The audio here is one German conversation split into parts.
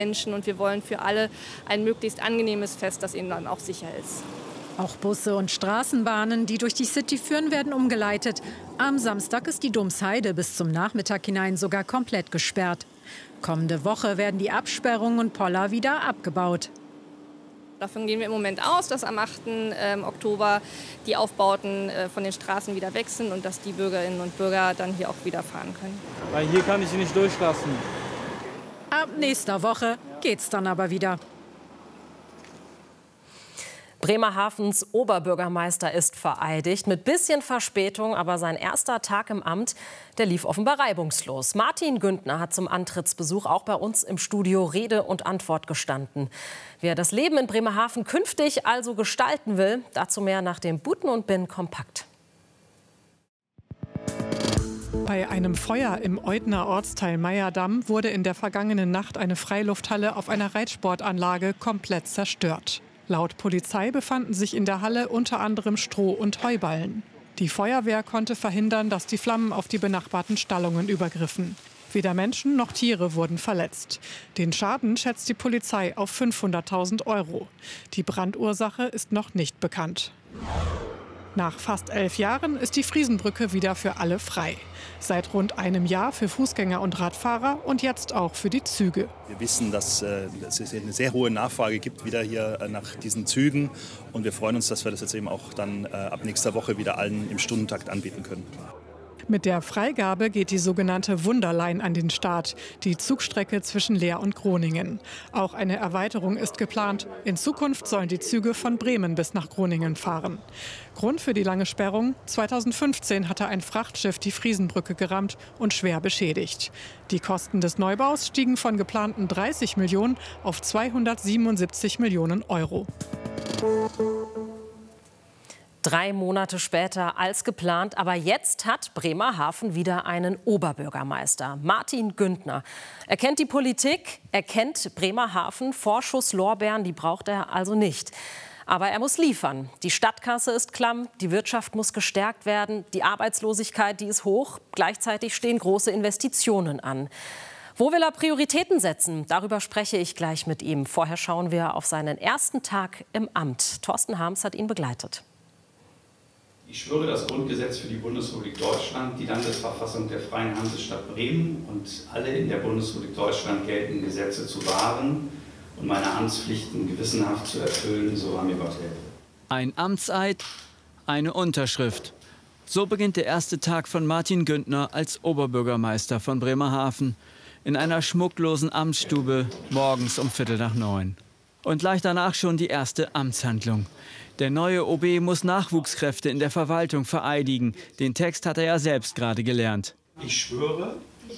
Menschen und wir wollen für alle ein möglichst angenehmes Fest, das ihnen dann auch sicher ist. Auch Busse und Straßenbahnen, die durch die City führen, werden umgeleitet. Am Samstag ist die Domsheide bis zum Nachmittag hinein sogar komplett gesperrt. Kommende Woche werden die Absperrungen und Poller wieder abgebaut. Davon gehen wir im Moment aus, dass am 8. Oktober die Aufbauten von den Straßen wieder weg sind und dass die Bürgerinnen und Bürger dann hier auch wieder fahren können. Weil hier kann ich sie nicht durchlassen. Ab nächster Woche geht's dann aber wieder. Bremerhavens Oberbürgermeister ist vereidigt. Mit bisschen Verspätung, aber sein erster Tag im Amt, der lief offenbar reibungslos. Martin Güntner hat zum Antrittsbesuch auch bei uns im Studio Rede und Antwort gestanden. Wie er das Leben in Bremerhaven künftig also gestalten will, dazu mehr nach dem Buten und Bin kompakt. Bei einem Feuer im Eutner Ortsteil Meyerdamm wurde in der vergangenen Nacht eine Freilufthalle auf einer Reitsportanlage komplett zerstört. Laut Polizei befanden sich in der Halle unter anderem Stroh- und Heuballen. Die Feuerwehr konnte verhindern, dass die Flammen auf die benachbarten Stallungen übergriffen. Weder Menschen noch Tiere wurden verletzt. Den Schaden schätzt die Polizei auf 500.000 €. Die Brandursache ist noch nicht bekannt. Nach fast 11 Jahren ist die Friesenbrücke wieder für alle frei. Seit rund einem Jahr für Fußgänger und Radfahrer und jetzt auch für die Züge. Wir wissen, dass es eine sehr hohe Nachfrage gibt wieder hier nach diesen Zügen. Und wir freuen uns, dass wir das jetzt eben auch dann ab nächster Woche wieder allen im Stundentakt anbieten können. Mit der Freigabe geht die sogenannte Wunderline an den Start, die Zugstrecke zwischen Leer und Groningen. Auch eine Erweiterung ist geplant. In Zukunft sollen die Züge von Bremen bis nach Groningen fahren. Grund für die lange Sperrung: 2015 hatte ein Frachtschiff die Friesenbrücke gerammt und schwer beschädigt. Die Kosten des Neubaus stiegen von geplanten 30 Millionen auf 277 Millionen €. 3 Monate später als geplant, aber jetzt hat Bremerhaven wieder einen Oberbürgermeister, Martin Güntner. Er kennt die Politik, er kennt Bremerhaven, Vorschusslorbeeren, die braucht er also nicht. Aber er muss liefern. Die Stadtkasse ist klamm, die Wirtschaft muss gestärkt werden, die Arbeitslosigkeit, die ist hoch, gleichzeitig stehen große Investitionen an. Wo will er Prioritäten setzen? Darüber spreche ich gleich mit ihm. Vorher schauen wir auf seinen ersten Tag im Amt. Thorsten Harms hat ihn begleitet. Ich schwöre das Grundgesetz für die Bundesrepublik Deutschland, die Landesverfassung der Freien Hansestadt Bremen und alle in der Bundesrepublik Deutschland geltenden Gesetze zu wahren und meine Amtspflichten gewissenhaft zu erfüllen, so wahr mir Gott helfe. Ein Amtseid, eine Unterschrift. So beginnt der erste Tag von Martin Güntner als Oberbürgermeister von Bremerhaven. In einer schmucklosen Amtsstube, morgens um 8:45. Und gleich danach schon die erste Amtshandlung. Der neue OB muss Nachwuchskräfte in der Verwaltung vereidigen. Den Text hat er ja selbst gerade gelernt. Ich schwöre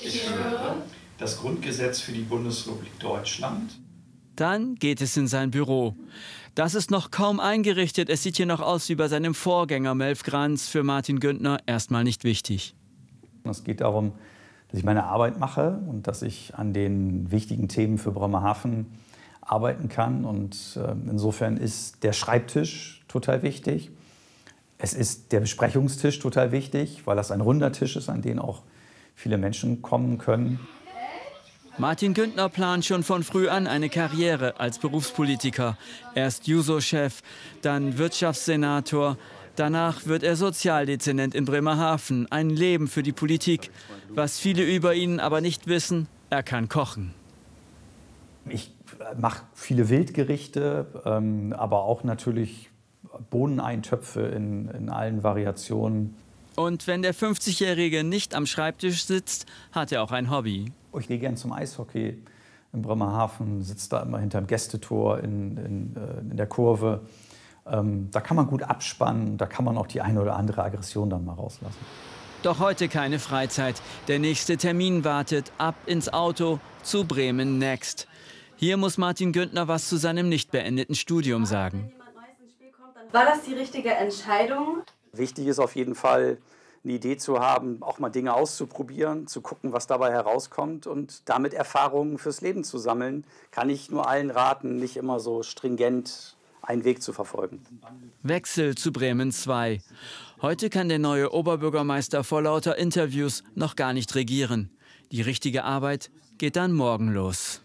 das Grundgesetz für die Bundesrepublik Deutschland. Dann geht es in sein Büro. Das ist noch kaum eingerichtet. Es sieht hier noch aus wie bei seinem Vorgänger Melf Granz. Für Martin Güntner erstmal nicht wichtig. Es geht darum, dass ich meine Arbeit mache und dass ich an den wichtigen Themen für Bremerhaven arbeiten kann. Und insofern ist der Schreibtisch total wichtig. Es ist der Besprechungstisch total wichtig, weil das ein runder Tisch ist, an den auch viele Menschen kommen können. Martin Güntner plant schon von früh an eine Karriere als Berufspolitiker. Erst Juso-Chef, dann Wirtschaftssenator. Danach wird er Sozialdezernent in Bremerhaven. Ein Leben für die Politik. Was viele über ihn aber nicht wissen: er kann kochen. Ich mache viele Wildgerichte, aber auch natürlich Bohneneintöpfe in allen Variationen. Und wenn der 50-Jährige nicht am Schreibtisch sitzt, hat er auch ein Hobby. Ich gehe gern zum Eishockey in Bremerhaven, sitze da immer hinterm Gästetor in der Kurve. Da kann man gut abspannen, da kann man auch die eine oder andere Aggression dann mal rauslassen. Doch heute keine Freizeit. Der nächste Termin wartet. Ab ins Auto zu Bremen Next. Hier muss Martin Güntner was zu seinem nicht beendeten Studium sagen. War das die richtige Entscheidung? Wichtig ist auf jeden Fall, eine Idee zu haben, auch mal Dinge auszuprobieren, zu gucken, was dabei herauskommt und damit Erfahrungen fürs Leben zu sammeln. Kann ich nur allen raten, nicht immer so stringent einen Weg zu verfolgen. Wechsel zu Bremen 2. Heute kann der neue Oberbürgermeister vor lauter Interviews noch gar nicht regieren. Die richtige Arbeit geht dann morgen los.